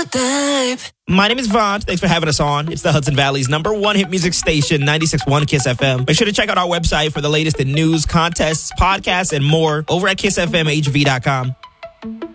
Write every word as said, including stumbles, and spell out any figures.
type. My name is Vaughn. Thanks for having us on. It's the Hudson Valley's number one hit music station, ninety-six point one Kiss F M. Make sure to check out our website for the latest in news, contests, podcasts, and more over at kiss f m h v dot com.